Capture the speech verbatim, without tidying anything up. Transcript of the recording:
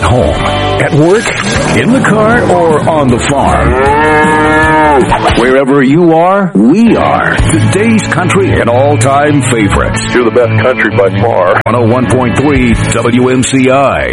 home, at work, in the car, or on the farm. Wherever you are, we are. Today's country and all-time favorites. You're the best country by far. one oh one point three W M C I.